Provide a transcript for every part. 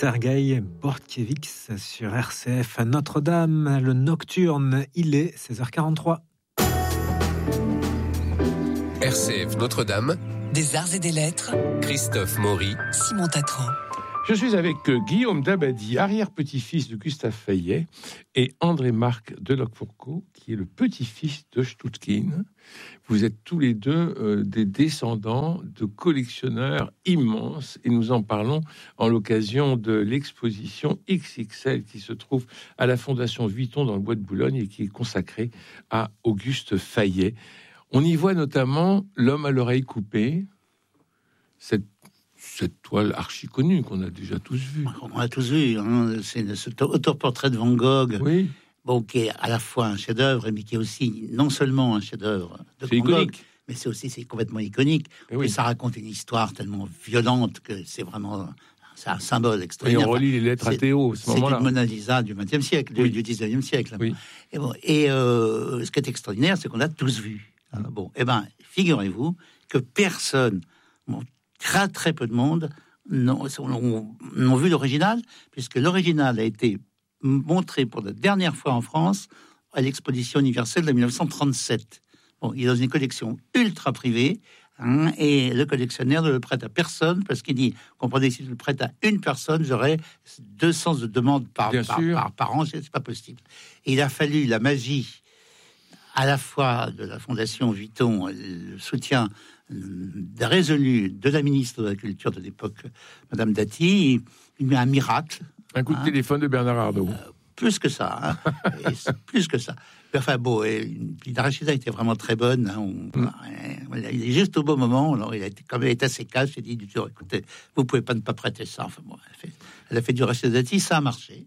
Sergueï Bortkiewicz sur RCF à Notre-Dame, le nocturne, il est 16h43. RCF Notre-Dame, des arts et des lettres, Christophe Maury, Simon Tatran. Je suis avec Guillaume Dabadi, arrière-petit-fils de Gustave Fayet, et André-Marc Delocfourcaux, qui est le petit-fils de Stutkin. Vous êtes tous les deux des descendants de collectionneurs immenses, et nous en parlons en l'occasion de l'exposition XXL qui se trouve à la Fondation Vuitton dans le Bois de Boulogne et qui est consacrée à Auguste Fayet. On y voit notamment L'homme à l'oreille coupée, cette toile archi connue qu'on a déjà tous vue. On a tous vu, hein. C'est cet autoportrait de Van Gogh, oui. Bon, qui est à la fois un chef-d'œuvre, mais qui est aussi non seulement un chef-d'œuvre de Van Gogh, mais c'est complètement iconique. Oui. Et ça raconte une histoire tellement violente que c'est un symbole extraordinaire. Et on relit les lettres à Théo, ce moment-là. C'est une Mona Lisa du XXe siècle, oui. du XIXe siècle. Oui. Et ce qui est extraordinaire, c'est qu'on l'a tous vu. Bon, figurez-vous que personne, très très peu de monde, n'ont vu l'original, puisque l'original a été montré pour la dernière fois en France à l'exposition universelle de 1937. Bon, il est dans une collection ultra privée, et le collectionneur ne le prête à personne, parce qu'il dit, comprenez, si je le prête à une personne, j'aurais 200 de demandes par an, c'est pas possible. Et il a fallu la magie à la fois de la Fondation Vuitton, le soutien résolu de la ministre de la Culture de l'époque, Madame Dati. Il met un miracle. Un coup de téléphone de Bernard Arnault. Plus que ça. Plus que ça. Enfin bon, la Rachida était vraiment très bonne. Il est juste au bon moment. Alors il a été, comme elle est assez cash, il a dit, écoutez, vous pouvez pas ne pas prêter ça. Enfin bon, elle a fait du Rachida Dati, ça a marché.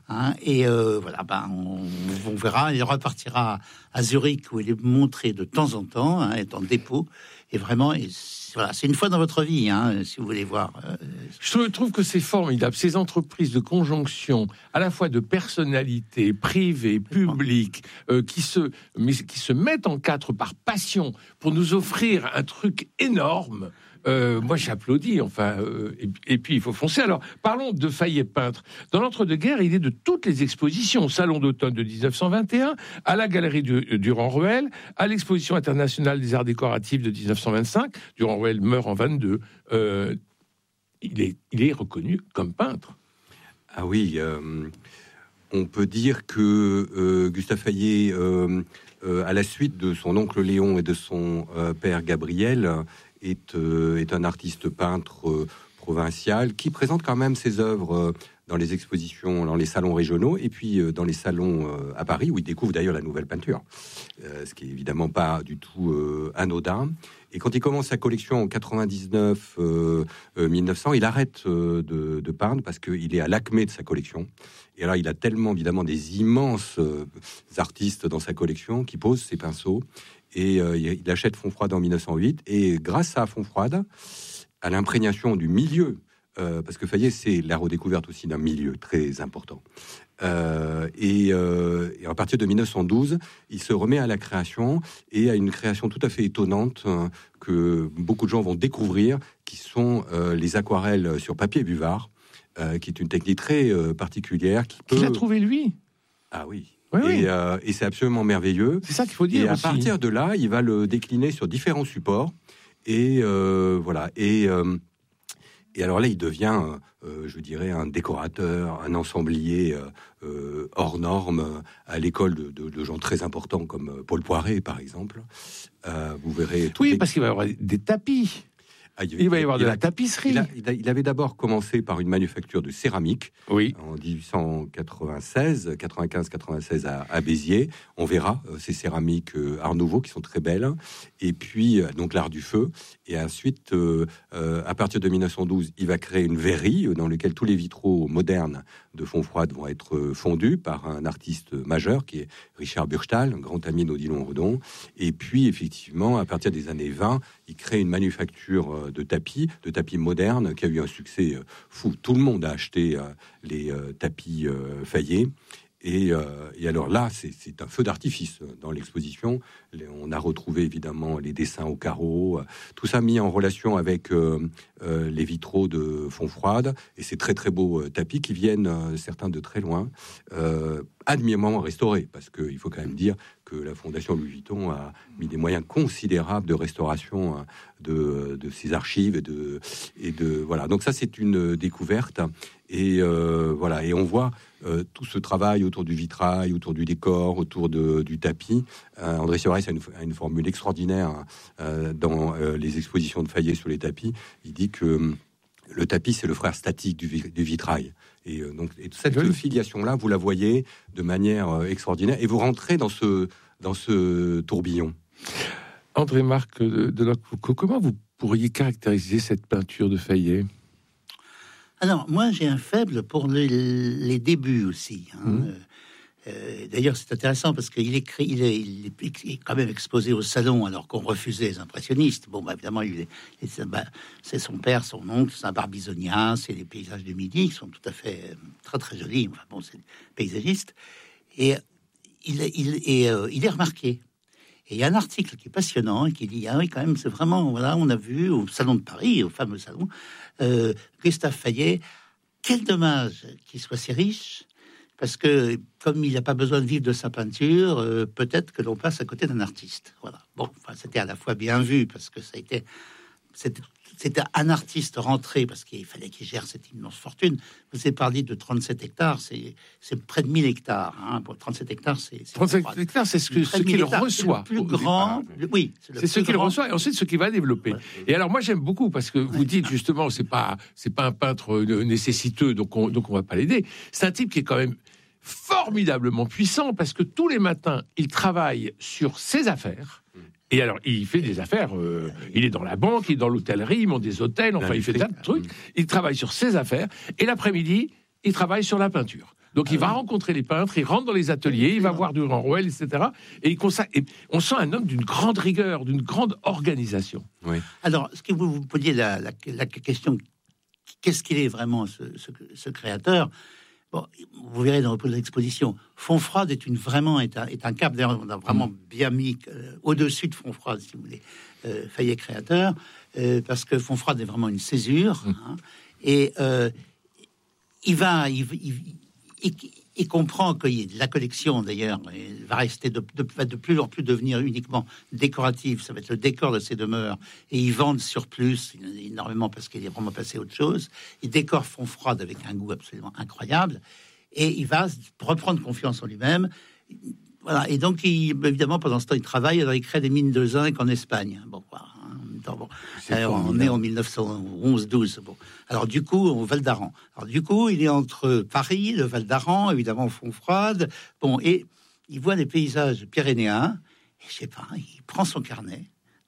On verra. Il repartira à Zurich où il est montré de temps en temps, est en dépôt. Et vraiment, c'est une fois dans votre vie, si vous voulez voir. Je trouve que c'est formidable, ces entreprises de conjonction, à la fois de personnalités privées, publiques, qui se mettent en quatre par passion pour nous offrir un truc énorme. Moi, j'applaudis, et puis il faut foncer. Alors, parlons de Fayet peintre. Dans l'entre-deux-guerres, il est de toutes les expositions, au Salon d'automne de 1921, à la Galerie Durand-Ruel, à l'Exposition internationale des arts décoratifs de 1925. Durand-Ruel meurt en 22. Il est reconnu comme peintre. Ah oui, on peut dire que Gustave Fayet, à la suite de son oncle Léon et de son père Gabriel, est un artiste peintre provincial qui présente quand même ses œuvres dans les expositions, dans les salons régionaux et puis dans les salons à Paris où il découvre d'ailleurs la nouvelle peinture, ce qui est évidemment pas du tout anodin. Et quand il commence sa collection en 99-1900, il arrête de peindre parce qu'il est à l'acmé de sa collection. Et alors il a tellement évidemment des immenses artistes dans sa collection qui posent ses pinceaux. Et il achète Fontfroide en 1908. Et grâce à Fontfroide, à l'imprégnation du milieu, parce que Fayet, c'est la redécouverte aussi d'un milieu très important. Et à partir de 1912, il se remet à la création et à une création tout à fait étonnante que beaucoup de gens vont découvrir, qui sont les aquarelles sur papier buvard, qui est une technique très particulière. Qu'il a trouvé lui. Ah oui. Oui. Et c'est absolument merveilleux. C'est ça qu'il faut dire. Et à partir de là, il va le décliner sur différents supports. Et voilà. Et alors là, il devient, je dirais, un décorateur, un ensemblier hors norme à l'école de gens très importants comme Paul Poiret, par exemple. Vous verrez. Oui, parce qu'il va y avoir des tapis. Il va y avoir de la tapisserie. Il avait d'abord commencé par une manufacture de céramique, oui, en 95-96 à Béziers. On verra ces céramiques Art Nouveau qui sont très belles. Et puis, donc l'art du feu. Et ensuite, à partir de 1912, il va créer une verrerie dans laquelle tous les vitraux modernes de Fontfroide vont être fondus par un artiste majeur qui est Richard Burchtal, un grand ami d'Odilon Redon. Et puis, effectivement, à partir des années 20, il crée une manufacture de tapis modernes qui a eu un succès fou. Tout le monde a acheté les tapis Fayet. Et alors là, c'est un feu d'artifice dans l'exposition. On a retrouvé évidemment les dessins au carreau, tout ça mis en relation avec les vitraux de Fontfroide et ces très très beaux tapis qui viennent certains de très loin, admirablement restaurés, parce qu'il faut quand même dire que la Fondation Louis Vuitton a mis des moyens considérables de restauration de ses archives et de voilà. Donc ça, c'est une découverte et voilà. Et on voit tout ce travail autour du vitrail, autour du décor, autour du tapis. André Sioret a une formule extraordinaire dans les expositions de Fayet sur les tapis. Il dit que le tapis, c'est le frère statique du vitrail. Et donc cette filiation-là, vous la voyez de manière extraordinaire. Et vous rentrez dans ce tourbillon. André-Marc Delocq, comment vous pourriez caractériser cette peinture de Fayet ? Alors, moi, j'ai un faible pour les débuts aussi. D'ailleurs, c'est intéressant parce qu'il est quand même exposé au salon alors qu'on refusait les impressionnistes. Bon, évidemment, c'est son père, son oncle, c'est un barbizonien, c'est les paysages du Midi qui sont tout à fait très très jolis. Enfin bon, c'est paysagiste et il est remarqué. Et il y a un article qui est passionnant et qui dit ah oui quand même c'est vraiment voilà on a vu au salon de Paris, au fameux salon Gustave Fayet. Quel dommage qu'il soit si riche. Parce que, comme il n'a pas besoin de vivre de sa peinture, peut-être que l'on passe à côté d'un artiste. Voilà. Bon, enfin, c'était à la fois bien vu, parce que c'était un artiste rentré, parce qu'il fallait qu'il gère cette immense fortune. Vous avez parlé de 37 hectares, c'est près de 1000 hectares. Hein. Pour 37 hectares, c'est 37 hectares, c'est ce qu'il reçoit. C'est le plus grand, oui. C'est ce qu'il reçoit, et ensuite ce qu'il va développer. Voilà. Et alors, moi, j'aime beaucoup, parce que vous dites, justement, c'est pas un peintre nécessiteux, donc on va pas l'aider. C'est un type qui est quand même formidablement puissant, parce que tous les matins, il travaille sur ses affaires. Et alors, il fait des affaires, il est dans la banque, il est dans l'hôtellerie, il monte des hôtels, enfin, il fait plein de trucs. Il travaille sur ses affaires, et l'après-midi, il travaille sur la peinture. Donc, il va rencontrer les peintres, il rentre dans les ateliers, il va voir Durand-Ruel, etc. Et on sent un homme d'une grande rigueur, d'une grande organisation. Oui. Alors, ce que vous posiez la question, qu'est-ce qu'il est vraiment, ce créateur ? Bon, vous verrez dans l'exposition, Fontfroide est un cap. D'ailleurs, on a vraiment bien mis au-dessus de Fontfroide, si vous voulez, Fayet créateur, parce que Fontfroide est vraiment une césure. Hein, et il comprend que la collection, d'ailleurs, va rester de plus en plus devenir uniquement décorative. Ça va être le décor de ses demeures. Et ils vendent sur plus énormément parce qu'il est vraiment passé à autre chose. Il décore Fontfroide avec un goût absolument incroyable. Et il va reprendre confiance en lui-même. Voilà. Et donc, évidemment, pendant ce temps, il travaille. Alors, il crée des mines de zinc en Espagne. Bon, voilà. Bon. Alors, on est en 1911-12. Bon. Alors du coup, au Val d'Aran. Alors du coup, il est entre Paris, le Val d'Aran, évidemment Fontfroide. Bon, et il voit des paysages pyrénéens. Et je sais pas, il prend son carnet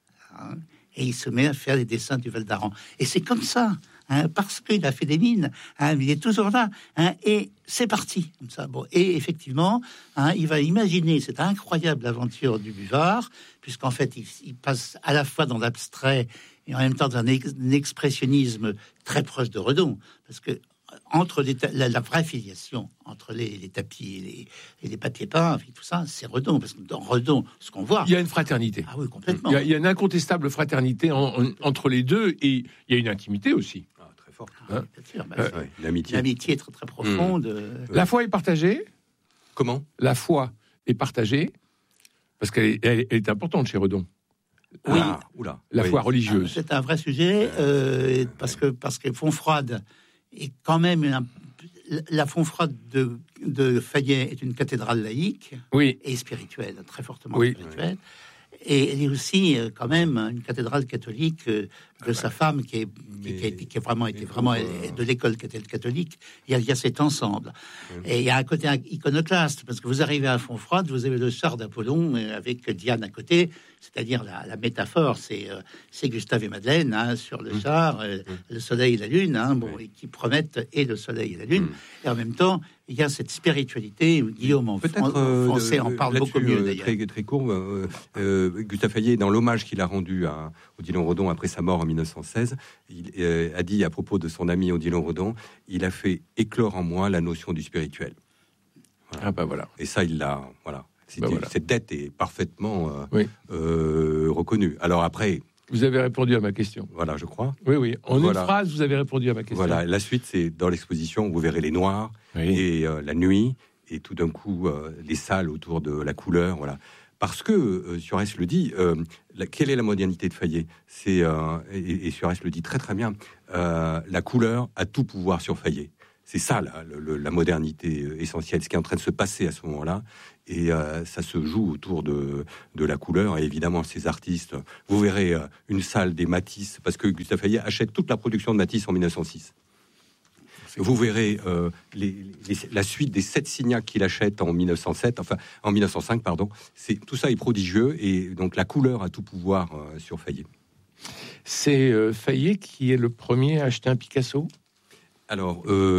et il se met à faire des dessins du Val d'Aran. Et c'est comme ça, parce qu'il a fait des mines. Il est toujours là. Et c'est parti comme ça. Bon, et effectivement, il va imaginer cette incroyable aventure du buvard, puisqu'en fait, il passe à la fois dans l'abstrait et en même temps dans un expressionnisme très proche de Redon, parce que entre la vraie filiation entre les tapis et les papiers peints, tout ça, c'est Redon, parce que dans Redon, ce qu'on voit, il y a une fraternité. Ah oui, complètement. Il y a une incontestable fraternité entre les deux, et il y a une intimité aussi. Très forte. Bien sûr, l'amitié. L'amitié est très très profonde. La foi est partagée. Comment ? La foi est partagée, parce qu'elle est importante chez Redon. Oui, la foi religieuse. C'est un vrai sujet, parce que Fontfroide est quand même la Fontfroide de Fayet est une cathédrale laïque et spirituelle, très fortement spirituelle. Et elle est aussi quand même une cathédrale catholique de sa femme qui a vraiment été de l'école catholique. Il y a cet ensemble. Et il y a un côté iconoclaste, parce que vous arrivez à Fontfroide, vous avez le char d'Apollon avec Diane à côté, c'est-à-dire la métaphore, c'est Gustave et Madeleine sur le char, le soleil et la lune, et qui promettent et le soleil et la lune. Et en même temps, il y a cette spiritualité. Guillaume en français en parle beaucoup mieux d'ailleurs. Très court, Gustave Fayet, dans l'hommage qu'il a rendu à Odilon Redon après sa mort en 1916, il a dit à propos de son ami Odilon Redon, il a fait éclore en moi la notion du spirituel. Voilà. Ah bah voilà. Et ça, il l'a. Voilà. Voilà. Cette dette est parfaitement Oui. reconnue. Alors après. Vous avez répondu à ma question. Voilà, je crois. Oui. En Voilà. une phrase, vous avez répondu à ma question. Voilà. La suite, c'est dans l'exposition, vous verrez les noirs et la nuit, et tout d'un coup, les salles autour de la couleur. Voilà. Parce que, Suarez le dit, quelle est la modernité de Fayet ? Et Suarez le dit très très bien, la couleur a tout pouvoir sur Fayet. C'est ça, la modernité essentielle, ce qui est en train de se passer à ce moment-là. Et ça se joue autour de la couleur. Et évidemment, ces artistes, vous verrez une salle des Matisse, parce que Gustave Fayet achète toute la production de Matisse en 1906. Vous verrez la suite des 7 Signac qu'il achète en 1905, pardon. Tout ça est prodigieux, et donc la couleur a tout pouvoir sur Fayet. C'est Fayet qui est le premier à acheter un Picasso ? Alors,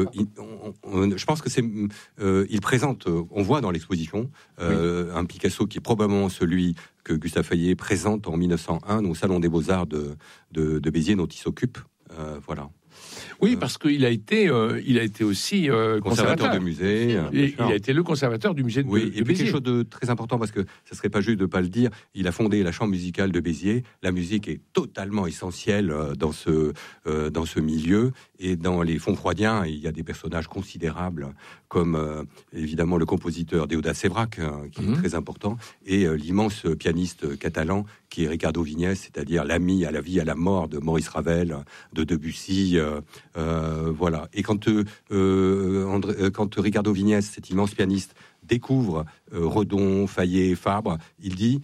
je pense que il présente, on voit dans l'exposition, un Picasso qui est probablement celui que Gustave Fayet présente en 1901 au Salon des Beaux-Arts de Béziers, dont il s'occupe. Voilà. Oui, parce qu'il a été aussi conservateur de musée. Il a été le conservateur du musée de Béziers. Et puis quelque chose de très important, parce que ça serait pas juste de pas le dire, il a fondé la chambre musicale de Béziers. La musique est totalement essentielle dans ce milieu. Et dans les Fontfroidiens, il y a des personnages considérables, comme évidemment le compositeur Déodat Séverac, qui est très important, et l'immense pianiste catalan qui est Ricardo Vignès, c'est-à-dire l'ami à la vie, à la mort de Maurice Ravel, de Debussy. Voilà. Et quand Ricardo Vignès, cet immense pianiste, découvre Redon, Fayet, Fabre, il dit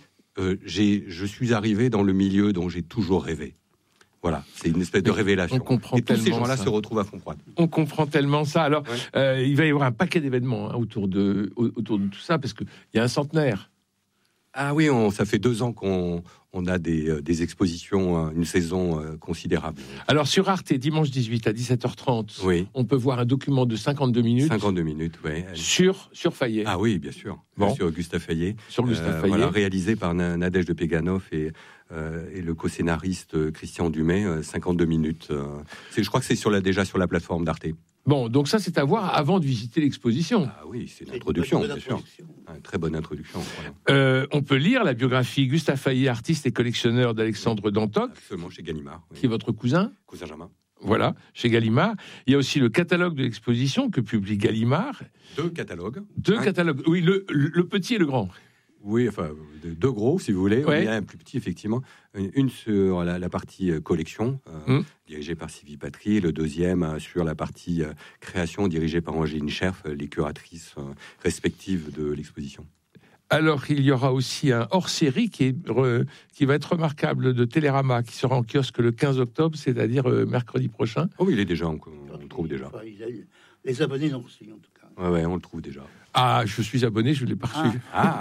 je suis arrivé dans le milieu dont j'ai toujours rêvé. Voilà, c'est une espèce de révélation. On comprend et tous ces gens-là ça. se retrouvent à Fontfroide. On comprend tellement ça. Alors, il va y avoir un paquet d'événements autour de tout ça, parce qu'il y a un centenaire. Ah oui, ça fait 2 ans qu'on a des expositions, une saison considérable. Alors, sur Arte, dimanche 18 à 17h30, oui. On peut voir un document de 52 minutes. 52 minutes, oui. Sur Fayet. Ah oui, bien sûr. Bon. Sur Gustave Fayet. Sur Gustave Fayet. Voilà, réalisé par Nadège de Péganov et le co-scénariste Christian Dumay, 52 minutes. Je crois que c'est déjà sur la plateforme d'Arte. Bon, donc ça, c'est à voir avant de visiter l'exposition. Ah oui, c'est une introduction, bien sûr. Une très bonne introduction. Voilà. On peut lire la biographie Gustave Fayet, artiste et collectionneur d'Alexandre Dantoc. Absolument, chez Gallimard. Oui. Qui est votre cousin. Cousin Germain. Voilà, chez Gallimard. Il y a aussi le catalogue de l'exposition que publie Gallimard. 2 catalogues. 2 catalogues, oui, le petit et le grand. Oui, enfin, 2 gros, si vous voulez. Ouais. Il y a un plus petit, effectivement. Une sur la partie collection, dirigée par Sylvie Patry. Le deuxième sur la partie création, dirigée par Angéline Scherf, les curatrices respectives de l'exposition. Alors, il y aura aussi un hors-série qui va être remarquable de Télérama, qui sera en kiosque le 15 octobre, c'est-à-dire mercredi prochain. Oh oui, il est déjà, on le trouve déjà. Les abonnés l'ont reçu, en tout cas. Ouais, on le trouve déjà. Ah, je suis abonné, je ne l'ai pas reçu.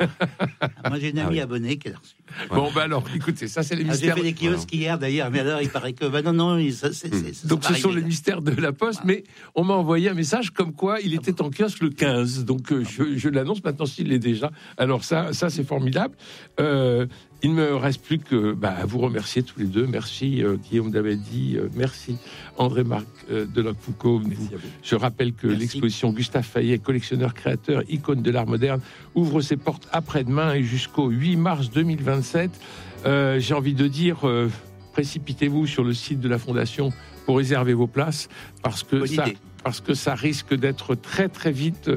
Moi, j'ai une amie abonnée qui l'a reçu. Bon, ben alors, écoutez, ça, c'est les mystères. J'ai fait des kiosques hier, d'ailleurs, mais alors, il paraît que... non, donc, ce sont les mystères de la Poste, mais on m'a envoyé un message comme quoi il était en kiosque le 15. Donc, je l'annonce maintenant s'il l'est déjà. Alors, ça c'est formidable. Il ne me reste plus que vous remercier tous les deux. Merci Guillaume Dabedi, merci André-Marc Deloc-Foucault. Je rappelle que l'exposition Gustave Fayet, collectionneur, créateur, icône de l'art moderne, ouvre ses portes après-demain et jusqu'au 8 mars 2027. J'ai envie de dire, précipitez-vous sur le site de la Fondation pour réserver vos places, parce que ça risque d'être très très vite.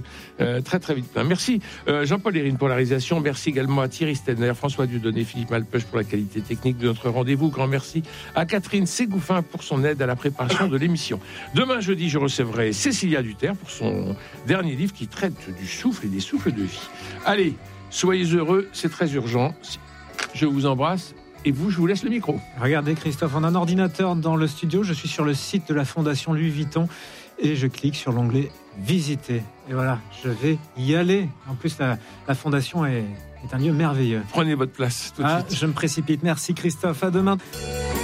Merci Jean-Paul Hérine pour la réalisation. Merci également à Thierry Stenner, François Dieudonné, Philippe Malpeuch pour la qualité technique de notre rendez-vous. Grand merci à Catherine Ségouffin pour son aide à la préparation de l'émission. Demain jeudi, je recevrai Cécilia Duterre pour son dernier livre qui traite du souffle et des souffles de vie. Allez, soyez heureux, c'est très urgent. Je vous embrasse. Et vous, je vous laisse le micro. Regardez Christophe, on a un ordinateur dans le studio. Je suis sur le site de la Fondation Louis Vuitton et je clique sur l'onglet Visiter. Et voilà, je vais y aller. En plus, la Fondation est un lieu merveilleux. Prenez votre place tout de suite. Je me précipite. Merci Christophe, à demain.